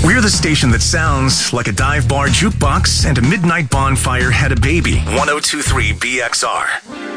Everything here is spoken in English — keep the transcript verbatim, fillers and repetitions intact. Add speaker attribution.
Speaker 1: We're the station that sounds like a dive bar jukebox and a midnight bonfire had a baby. ten twenty-three B X R.